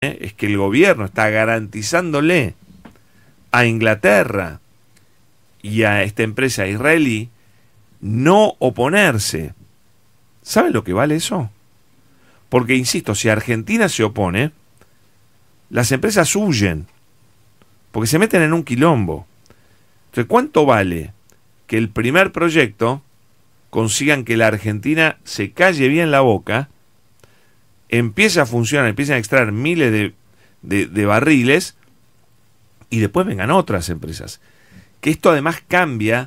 es que el gobierno está garantizándole a Inglaterra y a esta empresa israelí no oponerse. ¿Saben lo que vale eso? Porque, insisto, si Argentina se opone, las empresas huyen, porque se meten en un quilombo. Entonces, ¿cuánto vale que el primer proyecto consigan que la Argentina se calle bien la boca, empiece a funcionar, empiecen a extraer miles de barriles y después vengan otras empresas? Que esto además cambia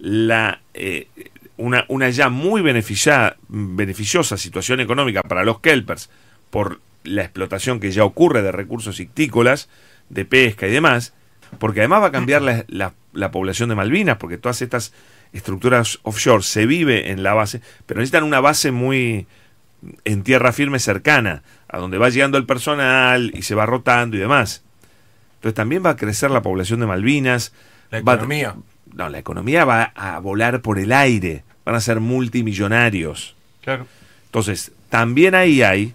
una ya muy beneficiosa situación económica para los kelpers por la explotación que ya ocurre de recursos ictícolas, de pesca y demás, porque además va a cambiar la población de Malvinas, porque todas estas estructuras offshore se vive en la base, pero necesitan una base muy en tierra firme cercana, a donde va llegando el personal y se va rotando y demás. Entonces también va a crecer la población de Malvinas. La economía. La economía va a volar por el aire, van a ser multimillonarios. Claro. Entonces, también ahí hay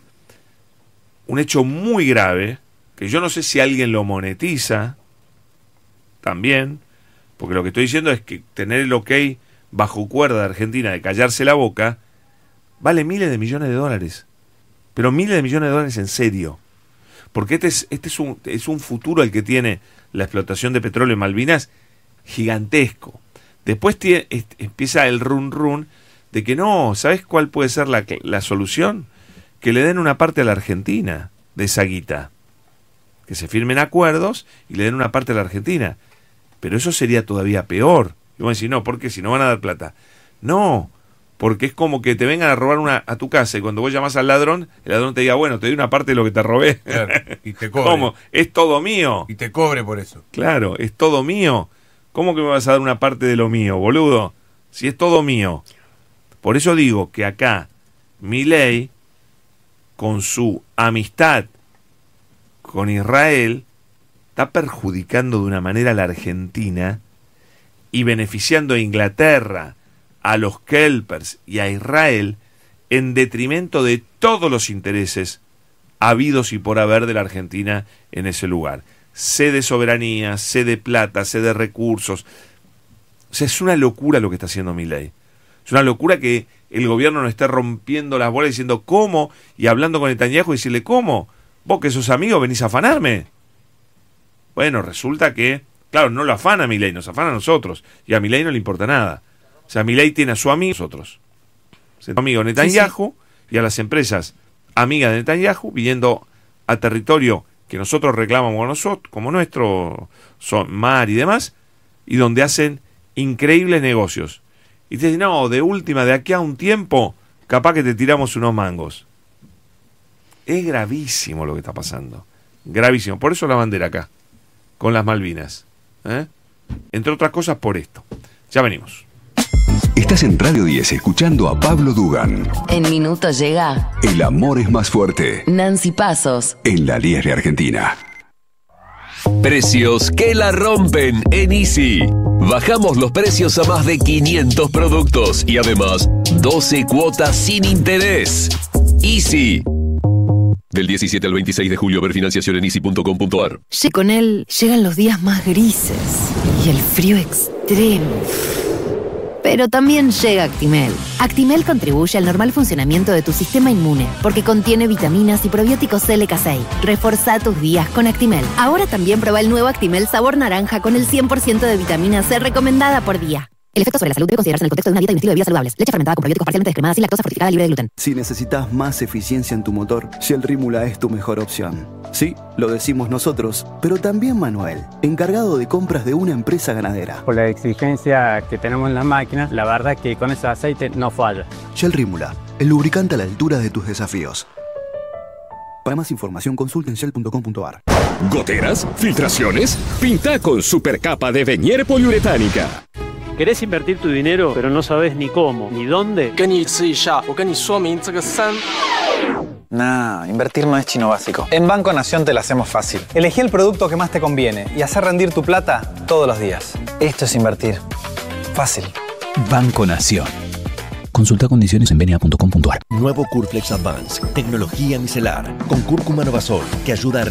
un hecho muy grave, que yo no sé si alguien lo monetiza también, porque lo que estoy diciendo es que tener el ok bajo cuerda de Argentina de callarse la boca vale miles de millones de dólares, pero miles de millones de dólares en serio, porque este es un futuro el que tiene la explotación de petróleo en Malvinas gigantesco. Después empieza el run de que no, ¿sabes cuál puede ser la solución? Que le den una parte a la Argentina de esa guita, que se firmen acuerdos y le den una parte a la Argentina. Pero eso sería todavía peor. Y vos decís, no, ¿por qué? Si no van a dar plata. No, porque es como que te vengan a robar a tu casa y cuando vos llamás al ladrón, el ladrón te diga, bueno, te doy una parte de lo que te robé. Claro, y te cobre. ¿Cómo? Es todo mío. Y te cobre por eso. Claro, es todo mío. ¿Cómo que me vas a dar una parte de lo mío, boludo? Si es todo mío. Por eso digo que acá Milei, con su amistad con Israel, está perjudicando de una manera a la Argentina y beneficiando a Inglaterra, a los kelpers y a Israel en detrimento de todos los intereses habidos y por haber de la Argentina en ese lugar. Sé de soberanía, sé de plata, sé de recursos. O sea, es una locura lo que está haciendo Milei. Es una locura que el gobierno no esté rompiendo las bolas diciendo ¿cómo? Y hablando con Netanyahu y decirle ¿cómo? Vos que sos amigo venís a afanarme. Bueno, resulta que, claro, no lo afana Milei, nos afana a nosotros. Y a Milei no le importa nada. O sea, Milei tiene a su amigo nosotros. Su amigo Netanyahu, sí. Y a las empresas amigas de Netanyahu viniendo a territorio que nosotros reclamamos como nuestro, son mar y demás, y donde hacen increíbles negocios. Y te dicen, no, de última, de aquí a un tiempo, capaz que te tiramos unos mangos. Es gravísimo lo que está pasando. Gravísimo. Por eso la bandera acá, con las Malvinas. Entre otras cosas por esto. Ya venimos. Estás en Radio 10 escuchando a Pablo Dugan. En minutos llega El amor es más fuerte. Nancy Pasos. En la 10 de Argentina. Precios que la rompen en Easy. Bajamos los precios a más de 500 productos y además 12 cuotas sin interés. Easy. Del 17 al 26 de julio, ver financiación en easy.com.ar. Con él llegan los días más grises y el frío extremo. Pero también llega Actimel. Actimel contribuye al normal funcionamiento de tu sistema inmune porque contiene vitaminas y probióticos LK6. Reforzá tus días con Actimel. Ahora también prueba el nuevo Actimel sabor naranja con el 100% de vitamina C recomendada por día. El efecto sobre la salud debe considerarse en el contexto de una dieta y un estilo de vida saludables. Leche fermentada con probióticos parcialmente descremada sin lactosa fortificada libre de gluten. Si necesitas más eficiencia en tu motor, Shell Rímula es tu mejor opción. Sí, lo decimos nosotros, pero también Manuel, encargado de compras de una empresa ganadera. Por la exigencia que tenemos en las máquinas, la verdad que con ese aceite no falla. Shell Rímula, el lubricante a la altura de tus desafíos. Para más información consulta en shell.com.ar. ¿Goteras? ¿Filtraciones? Pinta con supercapa de Venier poliuretánica. ¿Querés invertir tu dinero, pero no sabes ni cómo, ni dónde? Nah, invertir no es chino básico. En Banco Nación te la hacemos fácil. Elegí el producto que más te conviene y hacer rendir tu plata todos los días. Esto es invertir. Fácil. Banco Nación. Consulta condiciones en bna.com.ar. Nuevo Curflex Advance, tecnología micelar, con cúrcuma Novasol, que ayuda a